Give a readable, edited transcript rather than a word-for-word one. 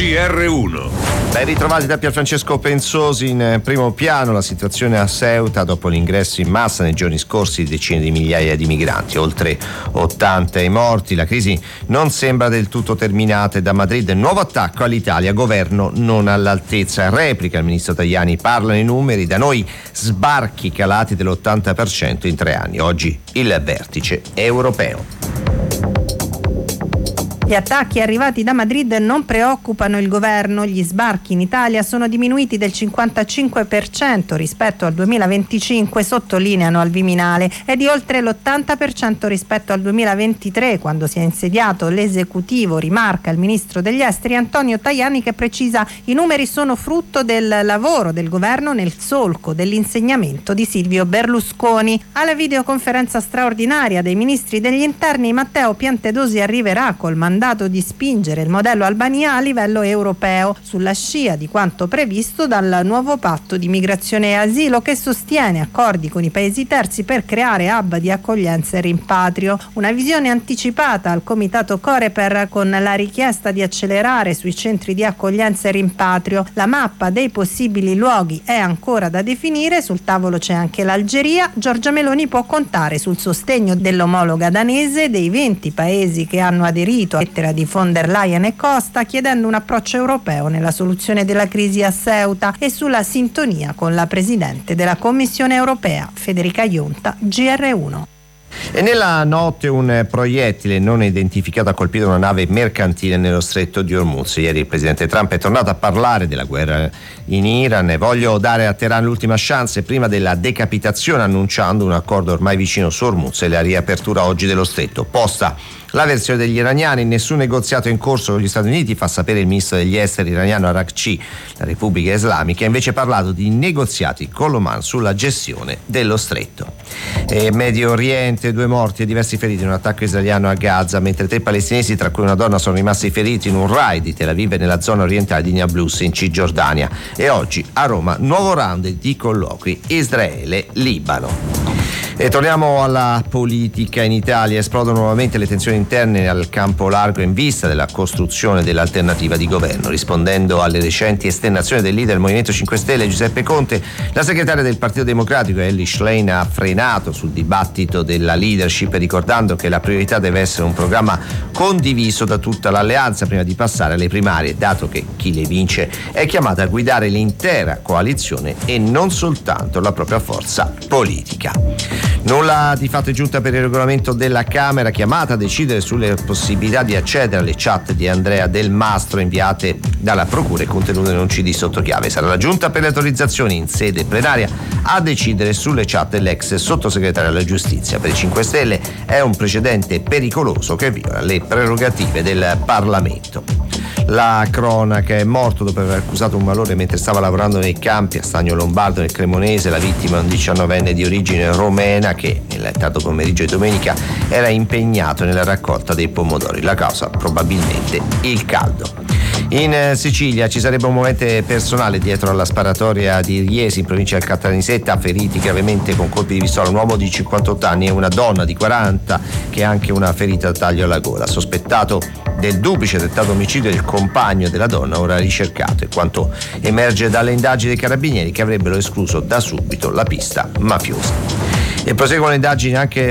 GR1. Ben ritrovati da Pierfrancesco Pensosi. In primo piano la situazione a Ceuta dopo l'ingresso in massa nei giorni scorsi di decine di migliaia di migranti, oltre 80 i morti. La crisi non sembra del tutto terminata e da Madrid nuovo attacco all'Italia, governo non all'altezza. Replica il ministro Tajani, parlano i numeri, da noi sbarchi calati dell'80% in 3 anni. Oggi il vertice europeo. Gli attacchi arrivati da Madrid non preoccupano il governo. Gli sbarchi in Italia sono diminuiti del 55% rispetto al 2025, sottolineano al Viminale, e di oltre l'80% rispetto al 2023, quando si è insediato l'esecutivo, rimarca il ministro degli esteri Antonio Tajani, che precisa: i numeri sono frutto del lavoro del governo nel solco dell'insegnamento di Silvio Berlusconi. Alla videoconferenza straordinaria dei ministri degli interni, Matteo Piantedosi arriverà col mandato di spingere il modello Albania a livello europeo, sulla scia di quanto previsto dal nuovo patto di migrazione e asilo, che sostiene accordi con i paesi terzi per creare hub di accoglienza e rimpatrio. Una visione anticipata al comitato Coreper, con la richiesta di accelerare sui centri di accoglienza e rimpatrio. La mappa dei possibili luoghi è ancora da definire, sul tavolo c'è anche l'Algeria. Giorgia Meloni può contare sul sostegno dell'omologa danese, dei 20 paesi che hanno aderito a lettera di von der Leyen e Costa, chiedendo un approccio europeo nella soluzione della crisi a Ceuta e sulla sintonia con la Presidente della Commissione europea, Federica Ionta, GR1. E nella notte un proiettile non identificato ha colpito una nave mercantile nello stretto di Hormuz. Ieri il presidente Trump è tornato a parlare della guerra in Iran. Voglio dare a Teheran l'ultima chance prima della decapitazione, annunciando un accordo ormai vicino su Hormuz e la riapertura oggi dello stretto. Posta la versione degli iraniani, nessun negoziato in corso con gli Stati Uniti, fa sapere il ministro degli esteri iraniano Arakci. La Repubblica Islamica ha invece parlato di negoziati con l'Oman sulla gestione dello stretto. E Medio Oriente, 2 morti e diversi feriti in un attacco israeliano a Gaza, mentre 3 palestinesi, tra cui una donna, sono rimasti feriti in un raid di Tel Aviv nella zona orientale di Nablus in Cisgiordania. E oggi a Roma nuovo round di colloqui Israele-Libano. E torniamo alla politica in Italia. Esplodono nuovamente le tensioni interne al campo largo in vista della costruzione dell'alternativa di governo. Rispondendo alle recenti esternazioni del leader del Movimento 5 Stelle Giuseppe Conte, la segretaria del Partito Democratico Elly Schlein ha frenato sul dibattito della leadership, ricordando che la priorità deve essere un programma condiviso da tutta l'alleanza prima di passare alle primarie, dato che chi le vince è chiamata a guidare l'intera coalizione e non soltanto la propria forza politica. Nulla di fatto è giunta per il regolamento della Camera, chiamata a decidere sulle possibilità di accedere alle chat di Andrea Del Mastro inviate dalla Procura e contenute in un CD sotto chiave. Sarà la Giunta per le autorizzazioni in sede plenaria a decidere sulle chat dell'ex sottosegretario alla Giustizia. Per i 5 Stelle è un precedente pericoloso che viola le prerogative del Parlamento. La cronaca: è morto dopo aver accusato un malore mentre stava lavorando nei campi a Stagno Lombardo nel Cremonese. La vittima è un 19enne di origine romena che nel tardo pomeriggio di domenica era impegnato nella raccolta dei pomodori. La causa probabilmente il caldo. In Sicilia ci sarebbe un movente personale dietro alla sparatoria di Riesi in provincia del Caltanissetta. Feriti gravemente con colpi di pistola un uomo di 58 anni e una donna di 40 che ha anche una ferita a taglio alla gola. Sospettato del duplice tentato omicidio il compagno della donna, ora ricercato, e quanto emerge dalle indagini dei carabinieri che avrebbero escluso da subito la pista mafiosa. E proseguono le indagini anche